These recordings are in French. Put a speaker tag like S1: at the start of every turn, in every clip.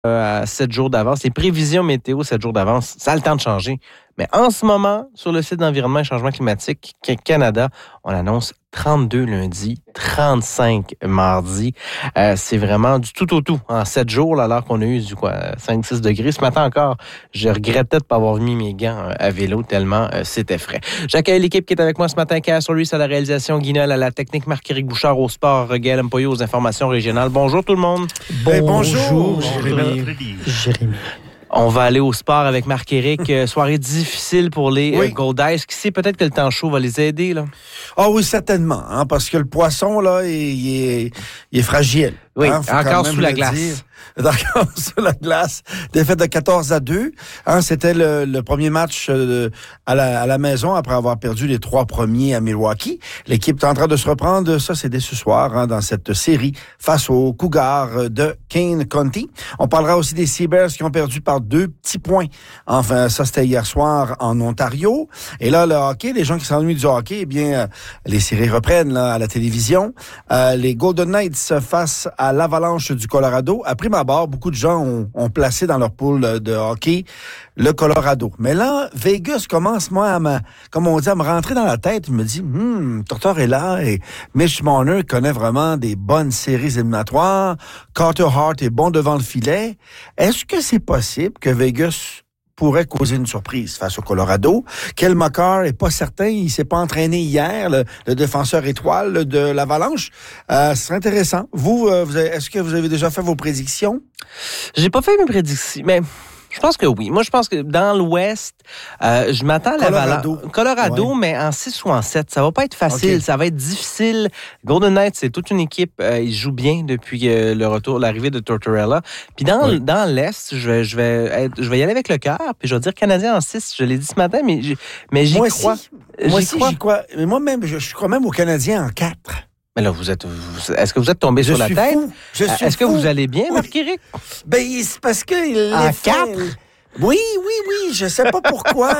S1: à 7 jours d'avance. Les prévisions météo 7 jours d'avance, ça a le temps de changer. Mais en ce moment, sur le site d'Environnement et Changement climatique Canada, on annonce 32 lundi, 35 mardi. C'est vraiment du tout au tout en 7 jours, là, alors qu'on a eu du 5-6 degrés. Ce matin encore, je regrettais de ne pas avoir mis mes gants à vélo tellement c'était frais. J'accueille l'équipe qui est avec moi ce matin. Cass sur lui, à la réalisation, Guinol à la technique, Marc-Éric Bouchard au sport, Gaël Mpoyo aux informations régionales. Bonjour tout le monde.
S2: Bonjour, Jérémy.
S1: On va aller au sport avec Marc-Éric. Soirée difficile pour les Goldies. Qui sait, peut-être que le temps chaud va les aider, là?
S2: Ah oui, certainement, parce que le poisson, là, il est fragile.
S1: Oui, encore sous la glace.
S2: D'accord, sous la glace. Défaite de 14-2. C'était le premier match à la maison après avoir perdu les 3 premiers à Milwaukee. L'équipe est en train de se reprendre. Ça, c'est dès ce soir dans cette série face aux Cougars de Kane County. On parlera aussi des Seabears qui ont perdu par 2 petits points. Enfin, ça, c'était hier soir en Ontario. Et là, le hockey, les gens qui s'ennuient du hockey, eh bien, les séries reprennent là, à la télévision. Les Golden Knights face à l'Avalanche du Colorado. À prime abord, beaucoup de gens ont placé dans leur pool de hockey le Colorado. Mais là, Vegas commence, moi, à me rentrer dans la tête. Je me dis, Tortorella et Mitch Marner connaissent vraiment des bonnes séries éliminatoires. Carter Hart est bon devant le filet. Est-ce que c'est possible que Vegas pourrait causer une surprise face au Colorado? Kel Makar est pas certain, il s'est pas entraîné hier, le défenseur étoile de l'Avalanche. C'est intéressant. Vous est-ce que vous avez déjà fait vos prédictions?
S1: J'ai pas fait mes prédictions, mais je pense que oui. Moi, je pense que dans l'Ouest, je m'attends à l'Avalanche. Colorado, ouais. Mais en 6 ou en 7. Ça va pas être facile. Okay. Ça va être difficile. Golden Knights, c'est toute une équipe. Ils jouent bien depuis l'arrivée de Tortorella. Puis dans l'Est, je vais y aller avec le cœur. Puis je vais dire Canadien en 6. Je l'ai dit ce matin, mais j'y crois.
S2: Moi aussi, j'y crois. Mais moi-même, je crois même aux Canadiens en 4.
S1: Mais là, est-ce que vous êtes tombé sur la tête? Est-ce que vous allez bien, Marc-Éric?
S2: Ben, c'est parce que...
S1: En 4?
S2: Oui, je sais pas pourquoi.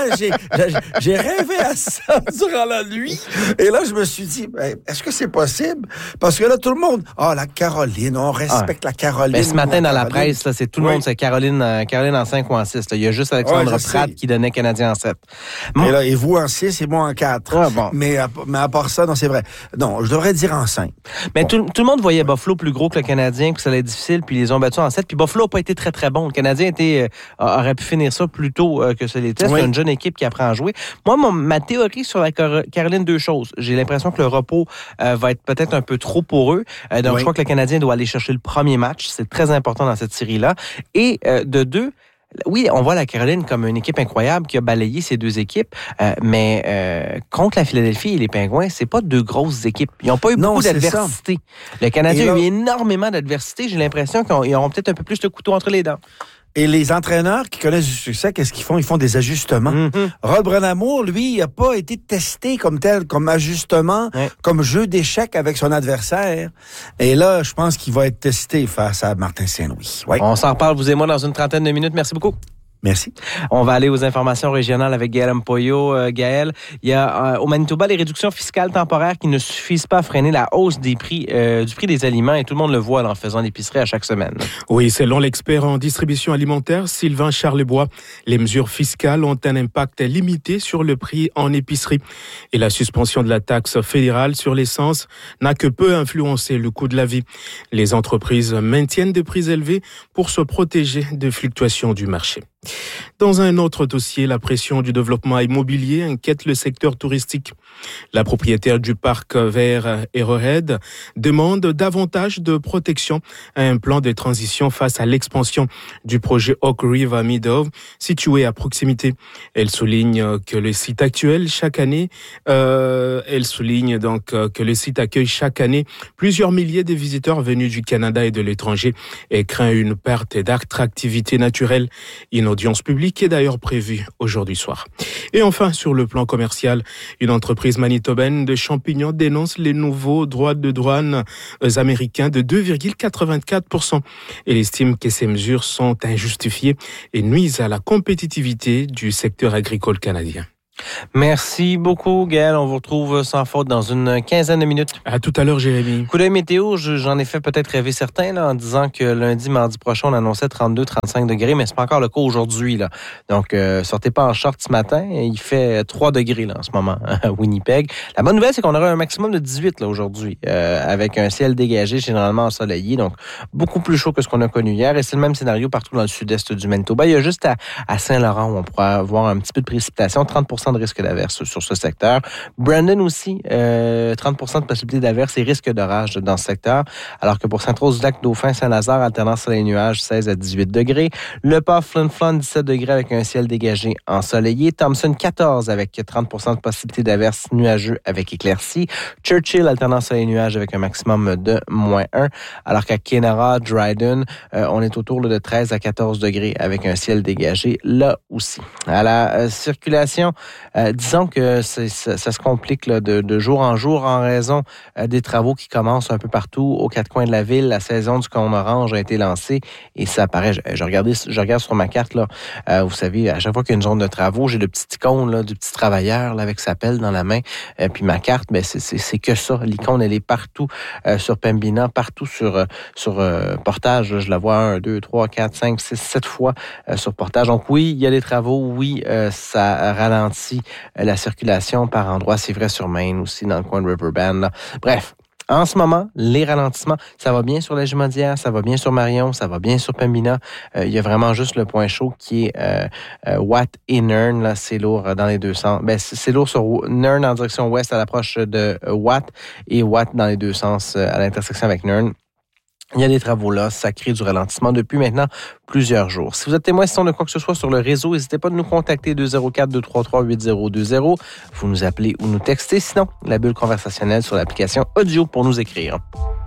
S2: J'ai rêvé à ça durant la nuit. Et là, je me suis dit, est-ce que c'est possible? Parce que là, tout le monde, la Caroline, on respecte la Caroline.
S1: Mais ce matin, dans la presse, là, c'est tout le monde, c'est Caroline en 5 ou en 6. Là. Il y a juste Alexandre Pratt qui donnait Canadien en 7.
S2: Et vous en 6 et moi en 4.
S1: Ah, bon.
S2: Mais à part ça, non, c'est vrai. Non, je devrais dire en 5.
S1: Mais tout le monde voyait Buffalo plus gros que le Canadien, que ça allait être difficile, puis ils les ont battus en 7. Puis Buffalo n'a pas été très, très bon. Le Canadien aurait pu finir ça plus tôt que ce l'était. C'est une jeune équipe qui apprend à jouer. Moi, ma théorie sur la Caroline, 2 choses. J'ai l'impression que le repos va être peut-être un peu trop pour eux. Donc, je crois que le Canadien doit aller chercher le premier match. C'est très important dans cette série-là. Et de 2, oui, on voit la Caroline comme une équipe incroyable qui a balayé ces 2 équipes, mais contre la Philadelphie et les Pingouins, c'est pas 2 grosses équipes. Ils n'ont pas eu beaucoup d'adversité. Le Canadien a eu énormément d'adversité. J'ai l'impression qu'ils auront peut-être un peu plus de couteau entre les dents.
S2: Et les entraîneurs qui connaissent du succès, qu'est-ce qu'ils font? Ils font des ajustements.
S1: Mm-hmm.
S2: Rod Brind'Amour, lui, il n'a pas été testé comme tel, comme ajustement, comme jeu d'échecs avec son adversaire. Et là, je pense qu'il va être testé face à Martin Saint-Louis. Ouais.
S1: On s'en reparle, vous et moi, dans une trentaine de minutes. Merci beaucoup.
S2: Merci.
S1: On va aller aux informations régionales avec Gaël Mpoyo. Gaël, il y a au Manitoba les réductions fiscales temporaires qui ne suffisent pas à freiner la hausse des prix du prix des aliments et tout le monde le voit en faisant l'épicerie à chaque semaine.
S3: Oui, selon l'expert en distribution alimentaire Sylvain Charlebois, les mesures fiscales ont un impact limité sur le prix en épicerie et la suspension de la taxe fédérale sur l'essence n'a que peu influencé le coût de la vie. Les entreprises maintiennent des prix élevés pour se protéger des fluctuations du marché. Dans un autre dossier, la pression du développement immobilier inquiète le secteur touristique. La propriétaire du parc vert Arrowhead demande davantage de protection à un plan de transition face à l'expansion du projet Oak River Meadow, situé à proximité. Elle souligne que le site actuel que le site accueille chaque année plusieurs milliers de visiteurs venus du Canada et de l'étranger et craint une perte d'attractivité naturelle. Une audience publique est d'ailleurs prévue aujourd'hui soir. Et enfin, sur le plan commercial, une entreprise manitobaine de champignons dénonce les nouveaux droits de douane américains de 2,84%. Elle estime que ces mesures sont injustifiées et nuisent à la compétitivité du secteur agricole canadien.
S1: Merci beaucoup, Gaël. On vous retrouve sans faute dans une quinzaine de minutes.
S3: À tout à l'heure, Jérémy.
S1: Coup d'œil météo, j'en ai fait peut-être rêver certains là, en disant que lundi, mardi prochain, on annonçait 32-35 degrés, mais c'est pas encore le cas aujourd'hui. Là. Donc, sortez pas en short ce matin. Il fait 3 degrés là, en ce moment à Winnipeg. La bonne nouvelle, c'est qu'on aura un maximum de 18 là, aujourd'hui, avec un ciel dégagé, généralement ensoleillé. Donc, beaucoup plus chaud que ce qu'on a connu hier. Et c'est le même scénario partout dans le sud-est du Manitoba. Il y a juste à Saint-Laurent où on pourra avoir un petit peu de précipitation, 30% de risque d'averse sur ce secteur. Brandon aussi, 30% de possibilité d'averse et risque d'orage dans ce secteur, alors que pour Sainte-Rose-du-Lac, Dauphin, Saint-Lazare, alternance soleil-nuages, 16 à 18 degrés. Le Port, Flin-Flon, 17 degrés avec un ciel dégagé ensoleillé. Thompson, 14 avec 30% de possibilité d'averse nuageux avec éclaircie. Churchill, alternance soleil-nuages avec un maximum de -1, alors qu'à Kenora, Dryden, on est autour de 13 à 14 degrés avec un ciel dégagé là aussi. À la circulation, disons que ça se complique là, de jour en jour en raison des travaux qui commencent un peu partout aux quatre coins de la ville. La saison du cône orange a été lancée et ça apparaît. Je regarde sur ma carte là. Vous savez, à chaque fois qu'il y a une zone de travaux, j'ai le petit icône là, du petit travailleur là, avec sa pelle dans la main. Puis ma carte, ben c'est que ça. L'icône, elle est partout sur Pembina, partout sur Portage. Je la vois 1, 2, 3, 4, 5, 6, 7 fois sur Portage. Donc oui, il y a des travaux. Oui, ça ralentit la circulation par endroits. C'est vrai sur Main aussi, dans le coin de Riverbend. Là. Bref. En ce moment, les ralentissements, ça va bien sur la Jumondière, ça va bien sur Marion, ça va bien sur Pembina. Il y a vraiment juste le point chaud qui est Watt et Nairn. Là, c'est lourd dans les deux sens. Ben, c'est lourd sur Nairn en direction ouest à l'approche de Watt et Watt dans les deux sens à l'intersection avec Nairn. Il y a des travaux là, ça crée du ralentissement depuis maintenant plusieurs jours. Si vous êtes témoin de quoi que ce soit sur le réseau, n'hésitez pas de nous contacter 204-233-8020. Vous nous appelez ou nous textez. Sinon, la bulle conversationnelle sur l'application audio pour nous écrire.